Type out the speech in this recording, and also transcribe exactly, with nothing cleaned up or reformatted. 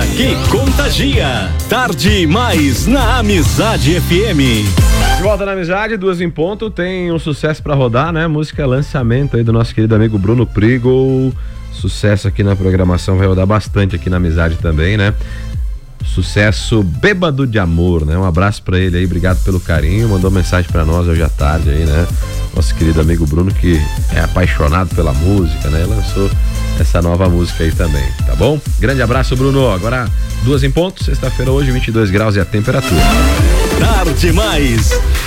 que contagia. Tarde mais na Amizade F M. De volta na Amizade, duas em ponto, tem um sucesso pra rodar, né? Música lançamento aí do nosso querido amigo Bruno Prigo. Sucesso aqui na programação, vai rodar bastante aqui na Amizade também, né? Sucesso Bêbado de Amor, né? Um abraço pra ele aí, obrigado pelo carinho, mandou mensagem pra nós hoje à tarde aí, né? Nosso querido amigo Bruno, que é apaixonado pela música, né? Lançou essa nova música aí também, tá bom? Grande abraço, Bruno. Agora, duas em ponto, sexta-feira hoje, vinte e dois graus e a temperatura. Tarde mais.